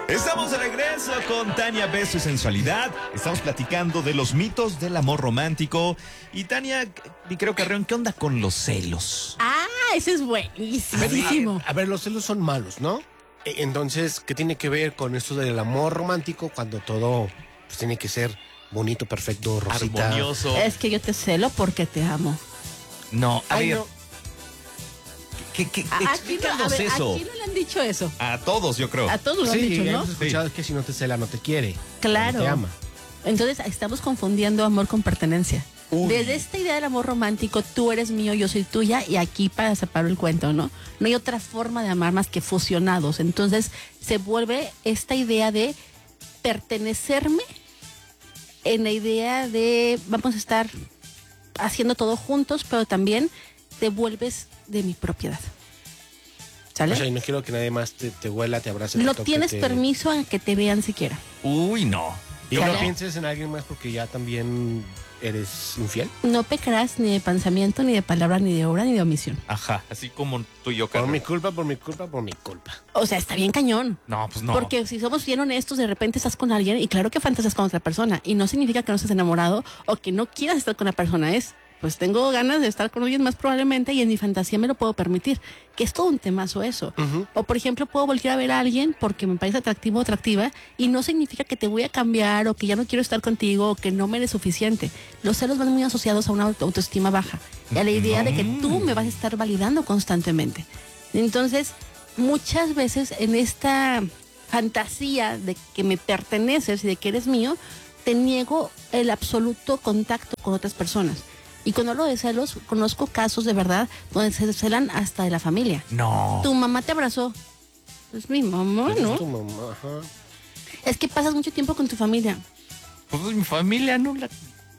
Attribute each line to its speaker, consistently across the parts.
Speaker 1: Estamos de regreso con Tania Beso y Sensualidad. Estamos platicando de los mitos del amor romántico. Y Tania, mi querido Carreón, ¿qué onda con los celos?
Speaker 2: Ese es buenísimo.
Speaker 3: A ver, los celos son malos, ¿no? Entonces, ¿qué tiene que ver con esto del amor romántico cuando todo pues, tiene que ser bonito, perfecto, rosita?
Speaker 1: Armonioso.
Speaker 2: Es que yo te celo porque te amo.
Speaker 1: No, a ver.
Speaker 3: No.
Speaker 1: Explícanos eso.
Speaker 2: ¿A quién no le han dicho eso?
Speaker 1: A todos, yo creo.
Speaker 2: A todos lo han dicho, ¿no?
Speaker 3: hemos escuchado que si no te cela, no te quiere.
Speaker 2: Claro.
Speaker 3: No te ama.
Speaker 2: Entonces estamos confundiendo amor con pertenencia.
Speaker 1: Uy.
Speaker 2: Desde esta idea del amor romántico, tú eres mío, yo soy tuya, y aquí para separar el cuento, ¿no? No hay otra forma de amar más que fusionados. Entonces se vuelve esta idea de pertenecerme en la idea de vamos a estar haciendo todo juntos, pero también te vuelves de mi propiedad. ¿Sale?
Speaker 3: O sea, y no quiero que nadie más te huela, te abrace.
Speaker 2: No
Speaker 3: te toque,
Speaker 2: tienes permiso a que te vean siquiera.
Speaker 1: Uy, no.
Speaker 3: Y
Speaker 2: ¿Sale?
Speaker 3: no pienses en alguien más porque ya también eres infiel.
Speaker 2: No pecarás ni de pensamiento, ni de palabra, ni de obra, ni de omisión.
Speaker 1: Ajá, así como tú y yo,
Speaker 3: Por
Speaker 1: Carreón.
Speaker 3: mi culpa, por mi culpa, por mi culpa.
Speaker 2: O sea, está bien cañón.
Speaker 1: No, pues no.
Speaker 2: Porque si somos bien honestos, de repente estás con alguien y claro que fantasías con otra persona. Y no significa que no estés enamorado o que no quieras estar con la persona. Pues tengo ganas de estar con alguien más probablemente y en mi fantasía me lo puedo permitir. Que es todo un temazo eso. O por ejemplo, puedo volver a ver a alguien porque me parece atractivo o atractiva y no significa que te voy a cambiar o que ya no quiero estar contigo o que no me eres suficiente. Los celos van muy asociados a una autoestima baja y a la idea de que tú me vas a estar validando constantemente. Entonces, muchas veces en esta fantasía de que me perteneces y de que eres mío, te niego el absoluto contacto con otras personas. Y cuando hablo de celos, conozco casos de verdad donde se celan hasta de la familia.
Speaker 1: No.
Speaker 2: Tu mamá te abrazó. Es mi mamá,
Speaker 3: Es
Speaker 2: ¿no?
Speaker 3: tu mamá, ajá.
Speaker 2: Es que pasas mucho tiempo con tu familia.
Speaker 1: Pues mi familia no la...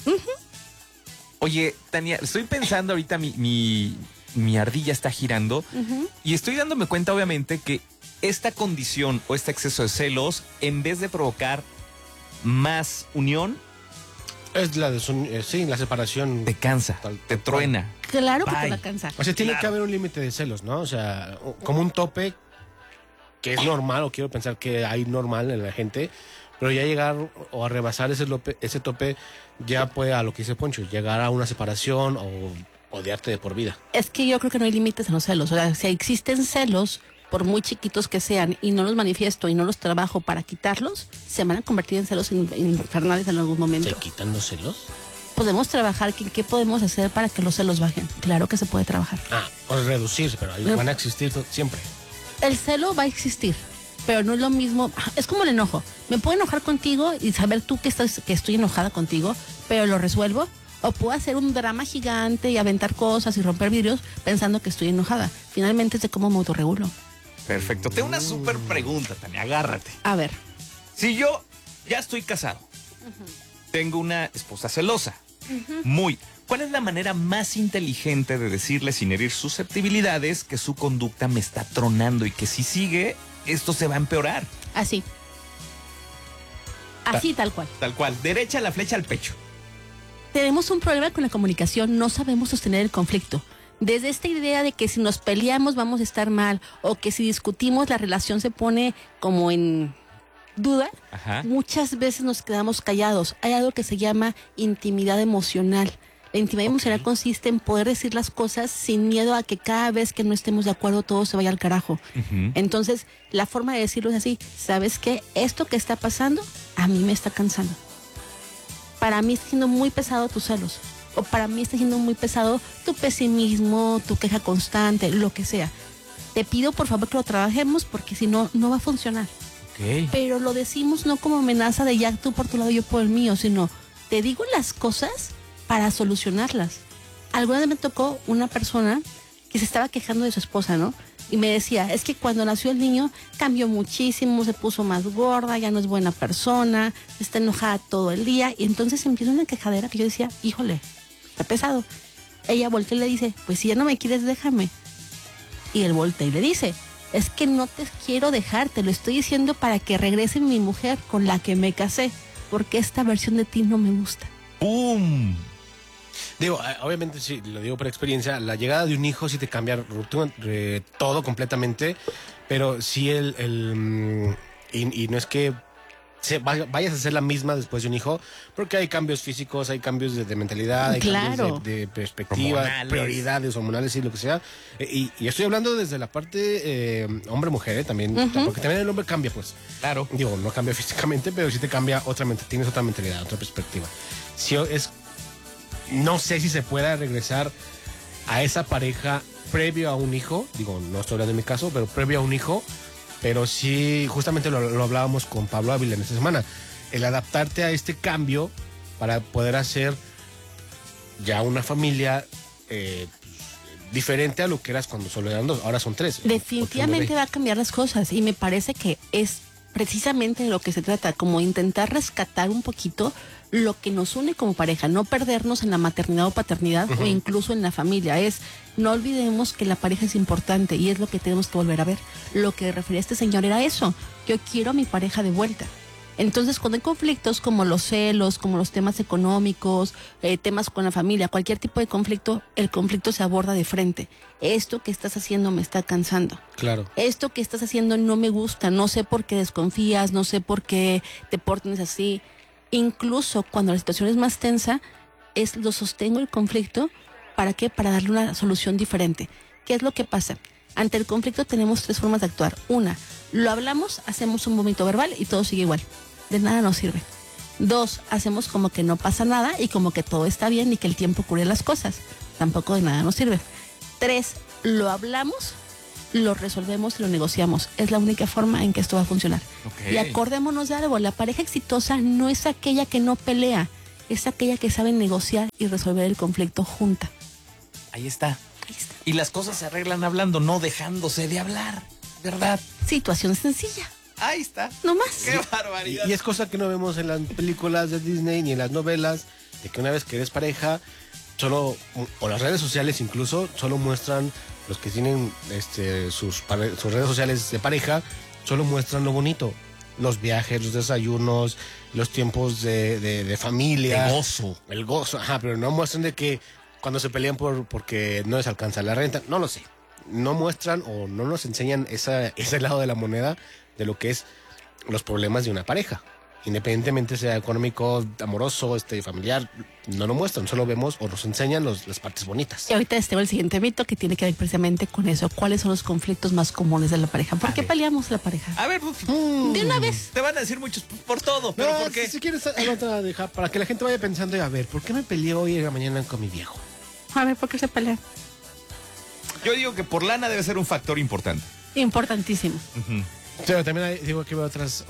Speaker 1: Oye, Tania, estoy pensando ahorita, mi ardilla está girando y estoy dándome cuenta, obviamente, que esta condición o este exceso de celos, en vez de provocar más unión,
Speaker 3: Es la la separación.
Speaker 1: te cansa, te truena.
Speaker 2: Claro que te
Speaker 1: Bye.
Speaker 2: va a cansar.
Speaker 3: O sea, tiene
Speaker 1: Claro.
Speaker 3: que haber un límite de celos, ¿no? O sea, como un tope que es normal, o quiero pensar que hay normal en la gente, pero ya llegar o a rebasar ese tope ya puede, a lo que dice Poncho, llegar a una separación o odiarte de por vida.
Speaker 2: Es que yo creo que no hay límites en los celos. O sea, si existen celos, por muy chiquitos que sean, y no los manifiesto y no los trabajo para quitarlos, se van a convertir en celos infernales en algún
Speaker 3: ¿Se
Speaker 2: momento.
Speaker 3: quitan los celos?
Speaker 2: Podemos trabajar, ¿qué podemos hacer para que los celos bajen? Claro que se puede trabajar.
Speaker 3: O reducir, pero ahí van a existir siempre.
Speaker 2: El celo va a existir, pero no es lo mismo. Es como el enojo. Me puedo enojar contigo y saber tú que estoy enojada contigo, pero lo resuelvo. O puedo hacer un drama gigante y aventar cosas y romper vidrios pensando que estoy enojada. Finalmente es de cómo me autorregulo.
Speaker 1: Perfecto. Tengo una súper pregunta, Tania, agárrate.
Speaker 2: A ver,
Speaker 1: Si yo ya estoy casado, tengo una esposa celosa, ¿cuál es la manera más inteligente de decirle sin herir susceptibilidades que su conducta me está tronando y que si sigue, esto se va a empeorar?
Speaker 2: así. Así tal cual.
Speaker 1: Tal cual, derecha la flecha al pecho.
Speaker 2: Tenemos un problema con la comunicación, no sabemos sostener el conflicto. Desde esta idea de que si nos peleamos vamos a estar mal o que si discutimos la relación se pone como en duda,
Speaker 1: Ajá.
Speaker 2: muchas veces nos quedamos callados. Hay algo que se llama intimidad emocional. La intimidad emocional consiste en poder decir las cosas sin miedo a que cada vez que no estemos de acuerdo todo se vaya al carajo. Entonces, la forma de decirlo es así, ¿sabes qué? Esto que está pasando a mí me está cansando. Para mí está siendo muy pesado tus celos. O para mí está siendo muy pesado tu pesimismo, tu queja constante, lo que sea. Te pido por favor que lo trabajemos porque si no, no va a funcionar.
Speaker 1: Ok.
Speaker 2: Pero lo decimos no como amenaza de ya tú por tu lado, yo por el mío, sino te digo las cosas para solucionarlas. Alguna vez me tocó una persona que se estaba quejando de su esposa, ¿no? Y me decía, es que cuando nació el niño cambió muchísimo, se puso más gorda, ya no es buena persona, está enojada todo el día. Y entonces empieza una quejadera que yo decía, híjole, está pesado. Ella voltea y le dice, pues si ya no me quieres, déjame. Y él voltea y le dice, es que no te quiero dejar, te lo estoy diciendo para que regrese mi mujer con la que me casé, porque esta versión de ti no me gusta.
Speaker 1: ¡Pum!
Speaker 3: Digo, obviamente sí, lo digo por experiencia, la llegada de un hijo sí te cambia todo completamente, pero sí Y no es que vayas a ser la misma después de un hijo, porque hay cambios físicos, hay cambios de mentalidad, hay cambios de perspectiva,
Speaker 1: Hormonales.
Speaker 3: prioridades hormonales y lo que sea. Y estoy hablando desde la parte hombre-mujer, también, porque también el hombre cambia, pues.
Speaker 1: Claro.
Speaker 3: Digo, no cambia físicamente, pero sí te cambia tienes otra mentalidad, otra perspectiva. No sé si se pueda regresar a esa pareja previo a un hijo, digo, no estoy hablando de mi caso, pero previo a un hijo, pero sí, justamente lo hablábamos con Pablo Ávila en esta semana, el adaptarte a este cambio para poder hacer ya una familia diferente a lo que eras cuando solo eran dos, ahora son tres.
Speaker 2: Definitivamente va a cambiar las cosas y me parece que es precisamente de lo que se trata, como intentar rescatar un poquito lo que nos une como pareja, no perdernos en la maternidad o paternidad o incluso en la familia. No olvidemos que la pareja es importante y es lo que tenemos que volver a ver. Lo que refería este señor era eso, yo quiero a mi pareja de vuelta. Entonces, cuando hay conflictos como los celos, como los temas económicos, temas con la familia, cualquier tipo de conflicto, el conflicto se aborda de frente. Esto que estás haciendo me está cansando.
Speaker 3: Claro.
Speaker 2: Esto que estás haciendo no me gusta, no sé por qué desconfías, no sé por qué te portas así. Incluso cuando la situación es más tensa, lo sostengo el conflicto, ¿para qué? Para darle una solución diferente. ¿Qué es lo que pasa? Ante el conflicto tenemos 3 formas de actuar. Una, lo hablamos, hacemos un vómito verbal y todo sigue igual. De nada nos sirve. 2, hacemos como que no pasa nada y como que todo está bien y que el tiempo cure las cosas. Tampoco de nada nos sirve. 3, lo hablamos, lo resolvemos y lo negociamos. Es la única forma en que esto va a funcionar.
Speaker 1: Okay.
Speaker 2: Y acordémonos de algo, la pareja exitosa no es aquella que no pelea, es aquella que sabe negociar y resolver el conflicto junta.
Speaker 1: Ahí está.
Speaker 2: Ahí está.
Speaker 1: Y las cosas se arreglan hablando, no dejándose de hablar, ¿verdad?
Speaker 2: Situación sencilla,
Speaker 1: Ahí está.
Speaker 2: no más.
Speaker 1: ¡Qué barbaridad!
Speaker 3: Y es cosa que no vemos en las películas de Disney ni en las novelas, de que una vez que eres pareja, o las redes sociales incluso, solo muestran, los que tienen sus redes sociales de pareja, solo muestran lo bonito. Los viajes, los desayunos, los tiempos de familia.
Speaker 1: El gozo.
Speaker 3: El gozo, ajá, pero no muestran de que cuando se pelean porque no les alcanza la renta, no lo sé. No muestran o no nos enseñan ese lado de la moneda de lo que es los problemas de una pareja. Independientemente sea económico, amoroso, familiar, no lo muestran, solo vemos o nos enseñan las partes bonitas.
Speaker 2: Y ahorita les tengo el siguiente mito que tiene que ver precisamente con eso. ¿Cuáles son los conflictos más comunes de la pareja? ¿Por qué peleamos la pareja?
Speaker 1: A ver,
Speaker 2: De una vez.
Speaker 1: te van a decir muchos por todo, pero
Speaker 3: No,
Speaker 1: ¿por qué?
Speaker 3: si quieres, anota, para que la gente vaya pensando, y a ver, ¿por qué me peleé hoy en la mañana con mi viejo?
Speaker 2: A ver, ¿por qué se pelean?
Speaker 1: Yo digo que por lana debe ser un factor importante.
Speaker 2: Importantísimo.
Speaker 3: Pero también digo que veo otras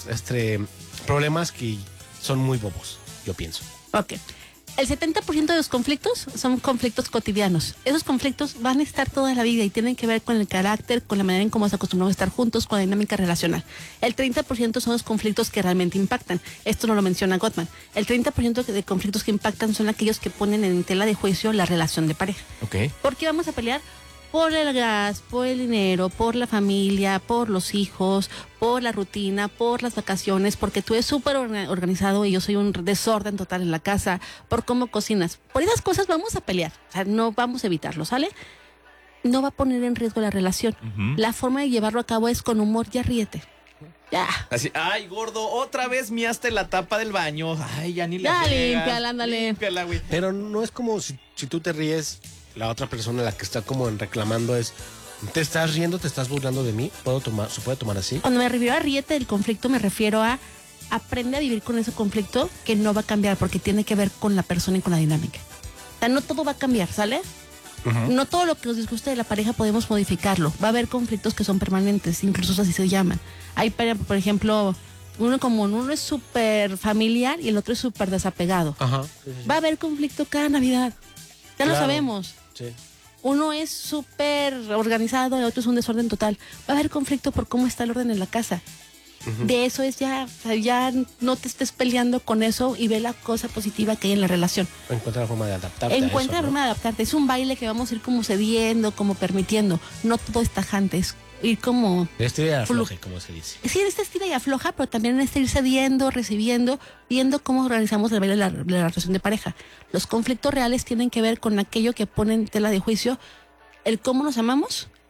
Speaker 3: problemas que son muy bobos, yo pienso.
Speaker 2: Ok. El 70% de los conflictos son conflictos cotidianos. Esos conflictos van a estar toda la vida y tienen que ver con el carácter, con la manera en cómo se acostumbramos a estar juntos, con la dinámica relacional. El 30% son los conflictos que realmente impactan. Esto no lo menciona Gottman. El 30% de conflictos que impactan son aquellos que ponen en tela de juicio la relación de pareja.
Speaker 1: Ok.
Speaker 2: ¿Por qué vamos a pelear? Por el gas, por el dinero, por la familia, por los hijos, por la rutina, por las vacaciones, porque tú eres súper organizado y yo soy un desorden total en la casa, por cómo cocinas. Por esas cosas vamos a pelear, o sea, no vamos a evitarlo, ¿sale? No va a poner en riesgo la relación. La forma de llevarlo a cabo es con humor, ya ríete. Ya.
Speaker 1: Así, ay, gordo, otra vez miaste la tapa del baño. Ay, ya ni la
Speaker 2: Ya,
Speaker 1: friegas.
Speaker 2: límpiala, ándale.
Speaker 1: Límpiala, güey.
Speaker 3: Pero no es como si tú te ríes, la otra persona, la que está como reclamando ¿te estás riendo, te estás burlando de mí? ¿Se puede tomar así?
Speaker 2: Cuando me refiero a ríete del conflicto, me refiero a aprende a vivir con ese conflicto que no va a cambiar porque tiene que ver con la persona y con la dinámica. O sea, no todo va a cambiar, ¿sale? No todo lo que nos disguste de la pareja podemos modificarlo. Va a haber conflictos que son permanentes, incluso así se llaman. Hay, por ejemplo, uno común, uno es súper familiar y el otro es súper desapegado.
Speaker 3: Ajá.
Speaker 2: Va a haber conflicto cada Navidad. Ya lo
Speaker 3: Claro.
Speaker 2: sabemos.
Speaker 3: Sí.
Speaker 2: Uno es súper organizado, el otro es un desorden total. Va a haber conflicto por cómo está el orden en la casa. De eso es ya, o sea, ya no te estés peleando con eso y ve la cosa positiva que hay en la relación.
Speaker 3: Encuentra la forma de adaptarte
Speaker 2: Encuentra
Speaker 3: a
Speaker 2: la
Speaker 3: eso,
Speaker 2: forma de adaptarte. Es un baile que vamos a ir como cediendo, como permitiendo. No todo es tajante, es ir como...
Speaker 3: ¿no? Estira y
Speaker 2: Flu-
Speaker 3: afloje, como se dice.
Speaker 2: Sí, en este estira y afloja, pero también en este ir cediendo, recibiendo, viendo cómo organizamos el baile de la relación de pareja. Los conflictos reales tienen que ver con aquello que pone en tela de juicio el cómo nos amamos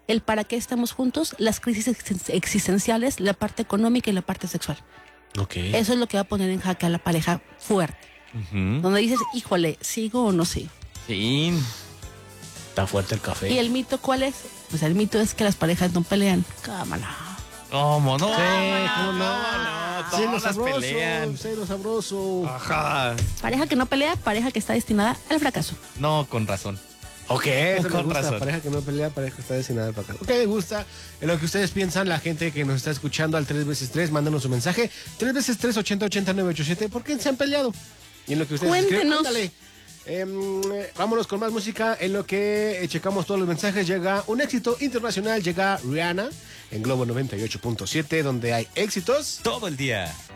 Speaker 2: el para qué estamos juntos, las crisis existenciales, la parte económica y la parte sexual.
Speaker 3: Ok.
Speaker 2: Eso es lo que va a poner en jaque a la pareja fuerte. Donde dices, híjole, ¿sigo o no sigo?
Speaker 1: Sí.
Speaker 3: Está fuerte el café.
Speaker 2: ¿Y el mito cuál es? Pues el mito es que las parejas no pelean. Cámara.
Speaker 1: ¿Cómo no?
Speaker 3: Sí, ¿cómo no?
Speaker 1: Todas
Speaker 3: Celo
Speaker 1: las
Speaker 3: sabroso,
Speaker 1: pelean.
Speaker 3: celo sabroso.
Speaker 1: Ajá.
Speaker 2: Pareja que no pelea, pareja que está destinada al fracaso.
Speaker 1: No, con razón.
Speaker 3: Ok, eso me
Speaker 1: Con
Speaker 3: gusta.
Speaker 1: razón.
Speaker 3: Pareja que no pelea, pareja que está destinada al fracaso. Ok, me gusta. En lo que ustedes piensan, la gente que nos está escuchando al 3x3, mándanos un mensaje. 3x3 80 80 987. ¿Por qué se han peleado? Y en lo que ustedes
Speaker 2: Cuéntenos.
Speaker 3: escriben, ándale. Vámonos con más música. En lo que checamos todos los mensajes, llega un éxito internacional. Llega Rihanna en Globo 98.7, donde hay éxitos
Speaker 1: Todo el día.